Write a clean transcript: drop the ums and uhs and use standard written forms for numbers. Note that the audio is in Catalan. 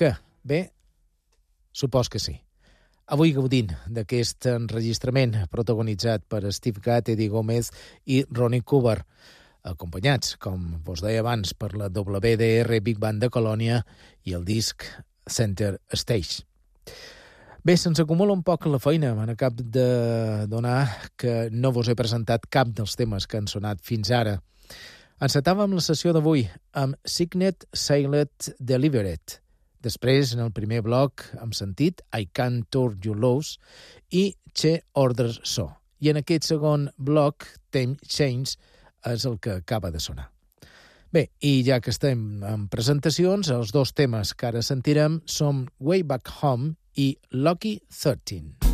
què? Bé, supos que sí. Avui gaudint d'aquest enregistrament protagonitzat per Steve Gadd, Eddie Gómez i Ronnie Cooper, acompanyats, com vos deia abans, per la WDR Big Band de Colònia i el disc Center Stage. Bé, se'ns acumula un poc la feina, me n'acab de donar que no vos he presentat cap dels temes que han sonat fins ara. Encetàvem la sessió d'avui amb Signet, Sealed, Delivered. Després, en el primer bloc, hem sentit I Can't Turn You Loose i Che Orders So. I en aquest segon bloc, Time Change, és el que acaba de sonar. Bé, i ja que estem en presentacions, els dos temes que ara sentirem són Way Back Home i Lucky 13.